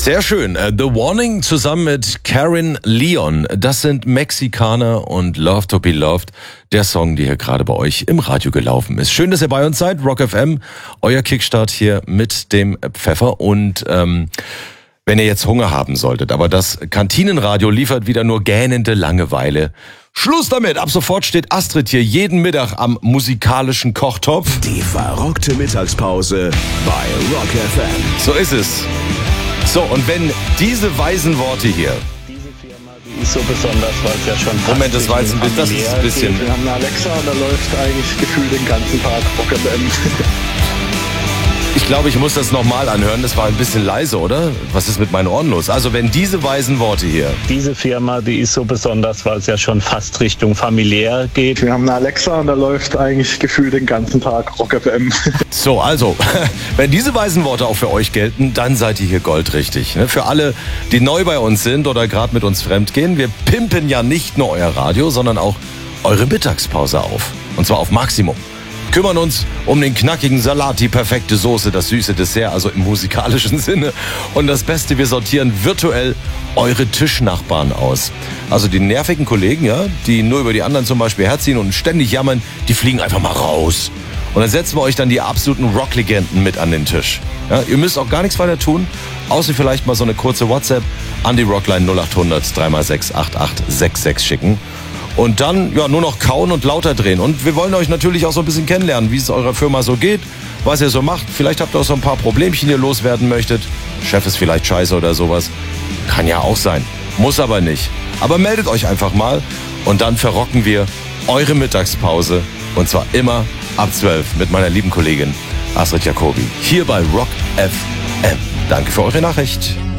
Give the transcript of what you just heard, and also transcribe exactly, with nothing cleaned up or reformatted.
Sehr schön. The Warning zusammen mit Karen Leon. Das sind Mexikaner und Love to be Loved. Der Song, der hier gerade bei euch im Radio gelaufen ist. Schön, dass ihr bei uns seid. Rock F M, euer Kickstart hier mit dem Pfeffer. Und ähm, wenn ihr jetzt Hunger haben solltet, aber das Kantinenradio liefert wieder nur gähnende Langeweile. Schluss damit! Ab sofort steht Astrid hier jeden Mittag am musikalischen Kochtopf. Die verrockte Mittagspause bei Rock F M. So ist es. So, und wenn diese weisen Worte hier... Diese Firma, die ist so besonders, weil es ja schon... Moment, das war jetzt ein bisschen... Das ist ein bisschen... Wir haben eine Alexa und da läuft eigentlich gefühlt den ganzen Tag Rock F M. Ich glaube, ich muss das nochmal anhören. Das war ein bisschen leise, oder? Was ist mit meinen Ohren los? Also, wenn diese weisen Worte hier... Diese Firma, die ist so besonders, weil es ja schon fast Richtung familiär geht. Wir haben eine Alexa und da läuft eigentlich gefühlt den ganzen Tag Rock F M. So, also, wenn diese weisen Worte auch für euch gelten, dann seid ihr hier goldrichtig. Für alle, die neu bei uns sind oder gerade mit uns fremdgehen, wir pimpen ja nicht nur euer Radio, sondern auch eure Mittagspause auf. Und zwar auf Maximum. Kümmern uns um den knackigen Salat, die perfekte Soße, das süße Dessert, also im musikalischen Sinne. Und das Beste, wir sortieren virtuell eure Tischnachbarn aus. Also die nervigen Kollegen, ja, die nur über die anderen zum Beispiel herziehen und ständig jammern, die fliegen einfach mal raus. Und dann setzen wir euch dann die absoluten Rocklegenden mit an den Tisch. Ja, ihr müsst auch gar nichts weiter tun, außer vielleicht mal so eine kurze WhatsApp an die Rockline null acht hundert drei mal sechs acht acht sechs sechs schicken. Und dann ja nur noch kauen und lauter drehen. Und wir wollen euch natürlich auch so ein bisschen kennenlernen, wie es eurer Firma so geht, was ihr so macht. Vielleicht habt ihr auch so ein paar Problemchen, die ihr loswerden möchtet. Chef ist vielleicht scheiße oder sowas. Kann ja auch sein. Muss aber nicht. Aber meldet euch einfach mal und dann verrocken wir eure Mittagspause. Und zwar immer ab zwölf mit meiner lieben Kollegin Astrid Jacobi. Hier bei Rock F M. Danke für eure Nachricht.